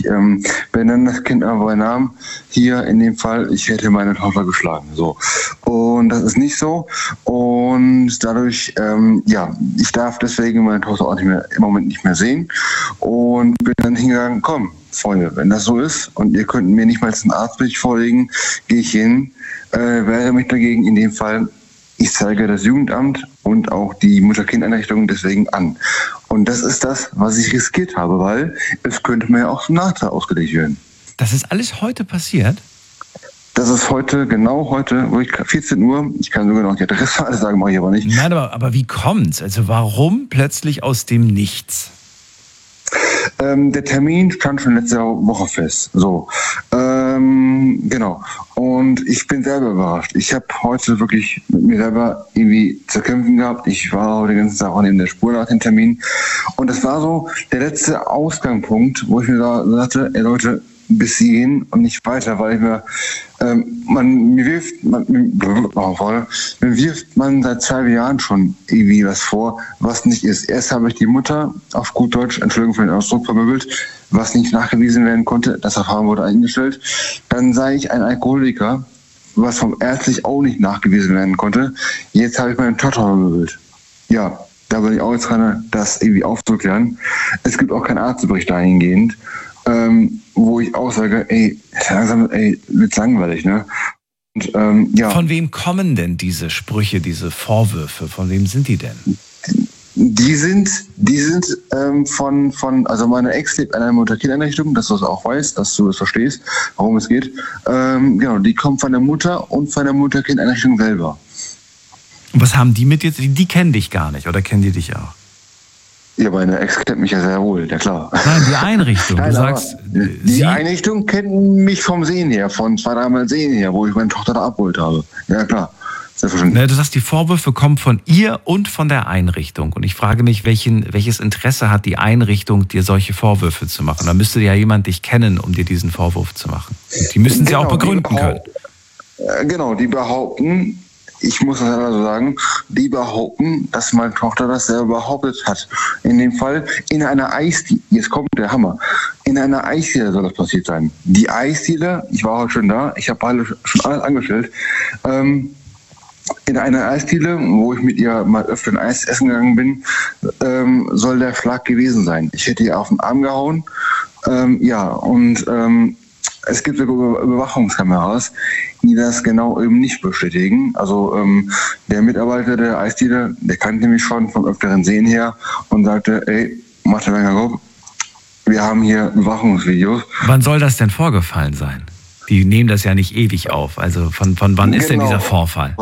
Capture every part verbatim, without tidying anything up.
ich ähm, benenne das Kind aber bei Namen. Hier in dem Fall, ich hätte meine Tochter geschlagen. So. Und das ist nicht so. Und dadurch, ähm, ja, ich darf deswegen meine Tochter auch nicht mehr, im Moment nicht mehr sehen. Und bin dann hingegangen, komm, Freunde, wenn das so ist und ihr könnt mir nicht mal einen Arztbericht vorlegen, gehe ich hin, äh, wehre mich dagegen. In dem Fall, ich zeige das Jugendamt und auch die Mutter-Kind-Einrichtung deswegen an. Und das ist das, was ich riskiert habe, weil es könnte mir ja auch zum Nachteil ausgelegt werden. Das ist alles heute passiert? Das ist heute, genau heute, wo ich vierzehn Uhr, ich kann sogar noch die Adresse alles sagen, mache ich aber nicht. Nein, aber, aber wie kommt's? Also warum plötzlich aus dem Nichts? Ähm, der Termin stand schon letzte Woche fest. So, ähm, genau. Und ich bin selber überrascht. Ich habe heute wirklich mit mir selber irgendwie zu kämpfen gehabt. Ich war heute den ganzen Tag auch neben der Spur nach dem Termin. Und das war so der letzte Ausgangspunkt, wo ich mir da sagte, ey Leute, bis hierhin und nicht weiter, weil ich mir, ähm, man, mir wirft, man, mir, mir wirft man seit zwei Jahren schon irgendwie was vor, was nicht ist. Erst habe ich die Mutter auf gut Deutsch, Entschuldigung für den Ausdruck, vermöbelt, was nicht nachgewiesen werden konnte. Das Verfahren wurde eingestellt. Dann sei ich ein Alkoholiker, was vom ärztlich auch nicht nachgewiesen werden konnte. Jetzt habe ich meine Tochter vermöbelt. Ja, da bin ich auch jetzt dran, das irgendwie aufzuklären. Es gibt auch keinen Arztbericht dahingehend. Ähm, wo ich auch sage, ey, langsam, ey, wird's langweilig, ne? Und, ähm, ja. Von wem kommen denn diese Sprüche, diese Vorwürfe? Von wem sind die denn? Die sind, die sind ähm, von, von, also meine Ex lebt in einer Mutter-Kind-Einrichtung, dass du es auch weißt, dass du es verstehst, worum es geht. Ähm, genau, die kommen von der Mutter und von der Mutter-Kind-Einrichtung selber. Und was haben die mit dir? Die, die kennen dich gar nicht, oder kennen die dich auch? Ja, meine Ex kennt mich ja sehr wohl, ja klar. Nein, die Einrichtung. Du Nein, sagst, die sie Einrichtung kennt mich vom Sehen her, von zwei, dreimal Sehen her, wo ich meine Tochter da abgeholt habe. Ja, klar. Ne, du sagst, die Vorwürfe kommen von ihr und von der Einrichtung. Und ich frage mich, welchen, welches Interesse hat die Einrichtung, dir solche Vorwürfe zu machen? Da müsste ja jemand dich kennen, um dir diesen Vorwurf zu machen. Und die müssen sie genau, auch begründen können. Genau, die behaupten, ich muss das also sagen, die behaupten, dass meine Tochter das selber behauptet hat. In dem Fall in einer Eisdiele, jetzt kommt der Hammer, in einer Eisdiele soll das passiert sein. Die Eisdiele, ich war heute schon da, ich habe alle, schon alles angestellt, ähm, in einer Eisdiele, wo ich mit ihr mal öfter ein Eis essen gegangen bin, ähm, soll der Schlag gewesen sein. Ich hätte ihr auf den Arm gehauen, ähm, ja, und ähm, es gibt sogar Überwachungskameras, die das genau eben nicht bestätigen. Also ähm, der Mitarbeiter der Eisdiele, der kannte mich schon vom öfteren Sehen her und sagte, ey, Martin Wenger, wir haben hier Überwachungsvideos. Wann soll das denn vorgefallen sein? Die nehmen das ja nicht ewig auf. Also von, von wann ist genau. denn dieser Vorfall?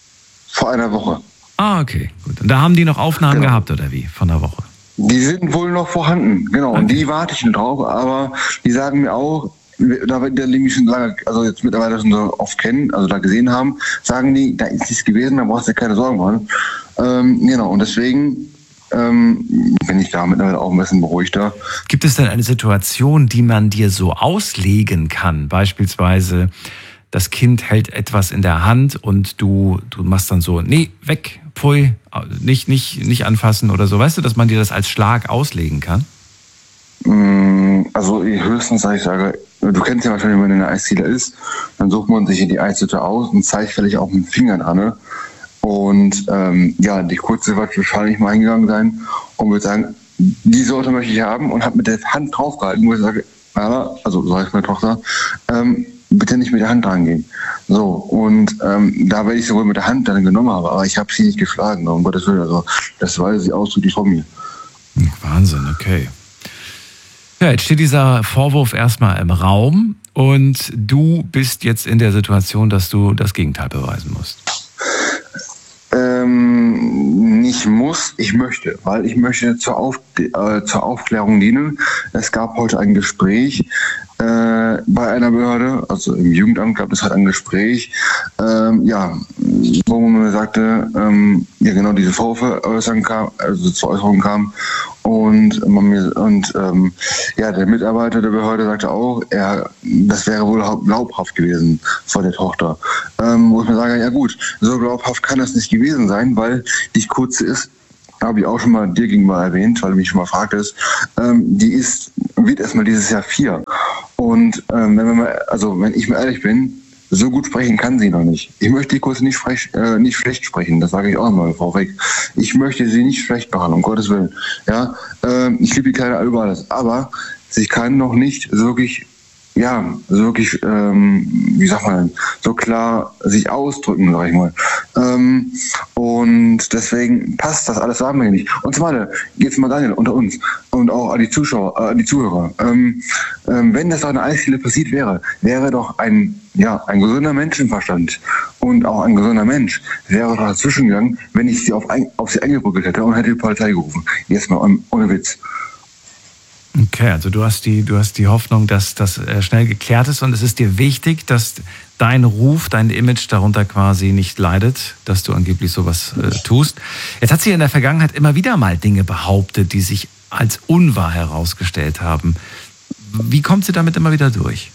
Vor einer Woche. Ah, okay, gut. Und da haben die noch Aufnahmen genau. gehabt, oder wie? Von der Woche? Die sind wohl noch vorhanden, genau. Okay. Und die warte ich noch drauf, aber die sagen mir auch, da wir die mich schon lange, also jetzt mittlerweile schon so oft kennen, also da gesehen haben, sagen die, da ist nichts gewesen, da brauchst du dir keine Sorgen machen. Ähm, genau, und deswegen ähm, bin ich da mittlerweile auch ein bisschen beruhigter. Gibt es denn eine Situation, die man dir so auslegen kann? Beispielsweise, das Kind hält etwas in der Hand und du, du machst dann so, nee, weg, pfui, nicht, nicht, nicht anfassen oder so. Weißt du, dass man dir das als Schlag auslegen kann? Also höchstens, ich sage, du kennst ja wahrscheinlich, wenn man in der Eisdiele ist, dann sucht man sich hier die Eishütte aus und zeigt vielleicht auch mit den Fingern an. Ne? Und ähm, ja, die Kurze wird wahrscheinlich mal hingegangen sein und würde sagen, die Sorte möchte ich haben und hat mit der Hand draufgehalten, wo ich sage, ja, also so heißt meine Tochter, ähm, bitte nicht mit der Hand rangehen. So, und ähm, da werde ich sowohl mit der Hand dann genommen habe, aber ich habe sie nicht geschlagen, um Gottes Willen, also das weiß sie ausdrücklich von mir. Wahnsinn, okay. Ja, jetzt steht dieser Vorwurf erstmal im Raum und du bist jetzt in der Situation, dass du das Gegenteil beweisen musst. Ähm, nicht muss, ich möchte, weil ich möchte zur, Auf, äh, zur Aufklärung dienen. Es gab heute ein Gespräch äh, bei einer Behörde, also im Jugendamt gab es halt ein Gespräch, ähm, ja, wo man mir sagte, ähm, ja genau diese Vorwürfe äußern kam, also zur Äußerung kam. Und, man mir, und ähm, ja, der Mitarbeiter der Behörde sagte auch, er, das wäre wohl glaubhaft gewesen vor der Tochter. Ähm, wo ich mir sage, ja gut, so glaubhaft kann das nicht gewesen sein, weil die Kurze ist, habe ich auch schon mal dir gegenüber erwähnt, weil du mich schon mal fragtest, ähm, die ist, wird erstmal dieses Jahr vier. Und ähm, wenn wir mal, also wenn ich mal ehrlich bin, so gut sprechen kann sie noch nicht. Ich möchte die Kurse nicht, frech, äh, nicht schlecht sprechen, das sage ich auch mal vorweg. Ich möchte sie nicht schlecht machen, um Gottes Willen. Ja, ähm, ich liebe die Kleine über alles, aber sie kann noch nicht wirklich, ja, so wirklich, ähm, wie sagt man, so klar sich ausdrücken, sag ich mal. Ähm, und deswegen passt das alles zusammen nicht. Und zwar, jetzt mal Daniel, unter uns und auch an die Zuschauer, äh, an die Zuhörer. Ähm, ähm, wenn das doch eine Eisdiele passiert wäre, wäre doch ein, ja, ein gesunder Menschenverstand und auch ein gesunder Mensch wäre doch dazwischen gegangen, wenn ich sie auf, ein, auf sie eingebrückelt hätte und hätte die Polizei gerufen. Jetzt mal ohne Witz. Okay, also du hast die, du hast die Hoffnung, dass das äh, schnell geklärt ist und es ist dir wichtig, dass dein Ruf, dein Image darunter quasi nicht leidet, dass du angeblich sowas äh, tust. Jetzt hat sie in der Vergangenheit immer wieder mal Dinge behauptet, die sich als unwahr herausgestellt haben. Wie kommt sie damit immer wieder durch?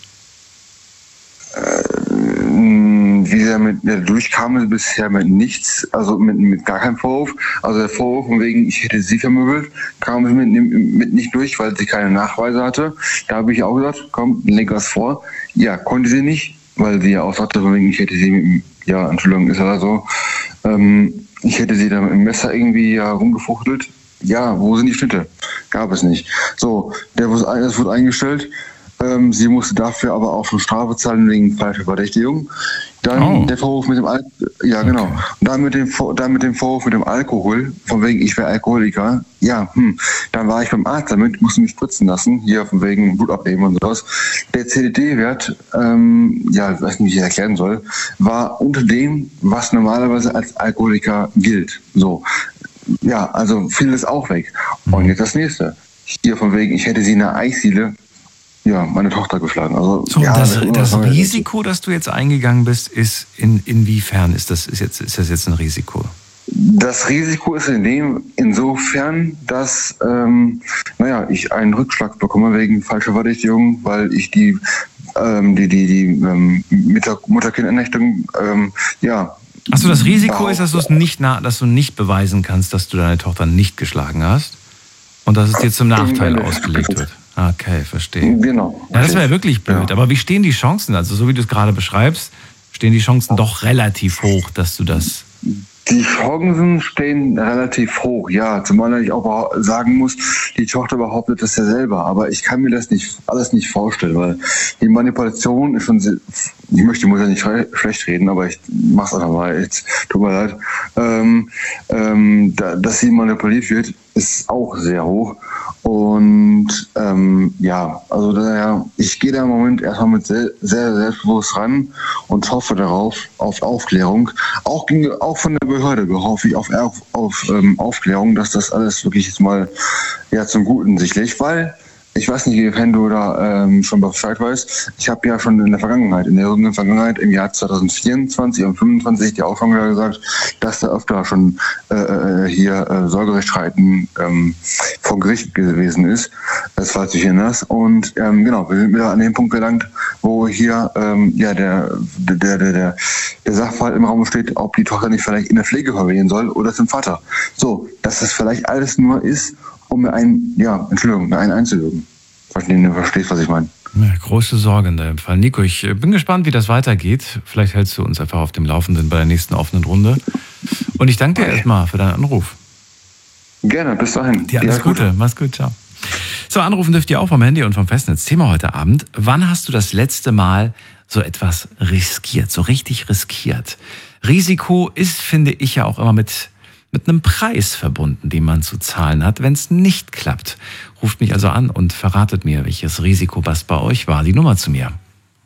Wie er mit der durchkam, bisher mit nichts, also mit, mit gar keinem Vorwurf. Also der Vorwurf von wegen, ich hätte sie vermöbelt, kam mit, mit nicht durch, weil sie keine Nachweise hatte. Da habe ich auch gesagt, komm, leg was vor. Ja, konnte sie nicht, weil sie ja auch sagte, von wegen, ich hätte sie mit, ja, Entschuldigung, ist ja so, ähm, ich hätte sie da mit dem Messer irgendwie ja, rumgefuchtelt. Ja, wo sind die Schnitte? Gab es nicht. So, der wurde, das wurde eingestellt. Ähm, sie musste dafür aber auch schon Strafe zahlen wegen falscher Verdächtigung. Dann oh. der Vorwurf mit dem Al ja genau. Okay. Und dann mit dem dann mit dem Vorwurf mit dem Alkohol, von wegen ich wäre Alkoholiker. Ja, hm. Dann war ich beim Arzt damit, musste mich spritzen lassen, hier von wegen Blut abnehmen und sowas. Der C D D-Wert, ähm, ja, ich weiß nicht, wie ich das erklären soll, war unter dem, was normalerweise als Alkoholiker gilt. So, ja, also fiel das auch weg. Mhm. Und jetzt das nächste. Hier von wegen, ich hätte sie in einer Eisdiele, ja, meine Tochter geschlagen. Also, so, ja, das, das, das Risiko, das du jetzt eingegangen bist, ist in, inwiefern ist das, ist, jetzt, ist das jetzt ein Risiko? Das Risiko ist in dem, insofern, dass ähm, naja, ich einen Rückschlag bekomme wegen falscher Verdächtigung, weil ich die, ähm, die, die, die ähm, Mutter-Kind-Ernächtung, ähm, ja. Achso, das Risiko ist, dass du es nicht, dass du nicht beweisen kannst, dass du deine Tochter nicht geschlagen hast und dass es dir zum Nachteil ausgelegt wird. Okay, verstehe. Genau. Ja, das wäre ja wirklich blöd. Ja. Aber wie stehen die Chancen? Also so wie du es gerade beschreibst, stehen die Chancen doch relativ hoch, dass du das... Die Chancen stehen relativ hoch, ja. Zumal ich auch sagen muss, die Tochter behauptet das ja selber. Aber ich kann mir das nicht alles nicht vorstellen, weil die Manipulation ist schon sehr, ich möchte die Mutter nicht schlecht reden, aber ich mach's einfach mal, jetzt tut mir leid. Ähm, ähm, da, dass sie manipuliert wird, ist auch sehr hoch. Und ähm, ja, also daher, ich gehe da im Moment erstmal mit sehr, sehr selbstbewusst ran und hoffe darauf, auf Aufklärung. Auch, auch von der Behörde hoffe ich auf, auf, auf ähm, Aufklärung, dass das alles wirklich jetzt mal ja, zum Guten sich legt, weil ich weiß nicht, wenn du da ähm, schon Bescheid weißt, ich habe ja schon in der Vergangenheit, in der jüngeren Vergangenheit, im Jahr zwanzig vierundzwanzig und fünfundzwanzig dir auch schon wieder gesagt, dass da öfter schon äh, hier äh, Sorgerechtsstreiten ähm, vor Gericht gewesen ist, das falls du dich erinnerst. Und ähm, genau, wir sind wieder an dem Punkt gelangt, wo hier ähm, ja der, der, der, der, der Sachverhalt im Raum steht, ob die Tochter nicht vielleicht in der Pflege verwehen soll oder zum Vater. So, dass das vielleicht alles nur ist, um mir einen, ja, Entschuldigung, mir einen einzuwirken. Falls du verstehst, was ich meine. Ja, große Sorge in deinem Fall. Nico, ich bin gespannt, wie das weitergeht. Vielleicht hältst du uns einfach auf dem Laufenden bei der nächsten offenen Runde. Und ich danke dir okay. erstmal für deinen Anruf. Gerne, bis dahin. Dir alles Gute. Gute. Mach's gut, ciao. So, anrufen dürft ihr auch vom Handy und vom Festnetz. Thema heute Abend. Wann hast du das letzte Mal so etwas riskiert, so richtig riskiert? Risiko ist, finde ich, ja auch immer mit... mit einem Preis verbunden, den man zu zahlen hat, wenn es nicht klappt. Ruft mich also an und verratet mir, welches Risiko was bei euch war. Die Nummer zu mir.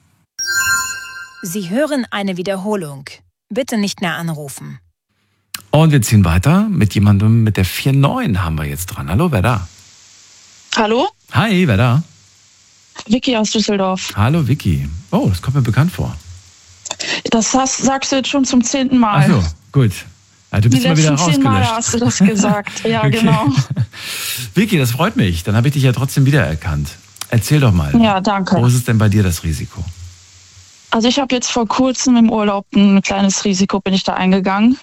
Sie hören eine Wiederholung. Bitte nicht mehr anrufen. Und wir ziehen weiter mit jemandem mit der vier neun haben wir jetzt dran. Hallo, wer da? Hallo? Hi, wer da? Vicky aus Düsseldorf. Hallo, Vicky. Oh, das kommt mir bekannt vor. Das hast, sagst du jetzt schon zum zehnten Mal. Ach so, gut. Ja, du bist Die mal wieder letzten zehn Mal hast du das gesagt. Ja, okay. Genau. Vicky, das freut mich. Dann habe ich dich ja trotzdem wiedererkannt. Erzähl doch mal. Ja, danke. Wo ist es denn bei dir das Risiko? Also ich habe jetzt vor kurzem im Urlaub ein kleines Risiko, bin ich da eingegangen.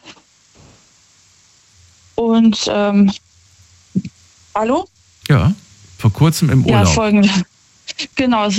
Und, ähm, hallo? Ja, vor kurzem im Urlaub. Ja, folgende. Genau,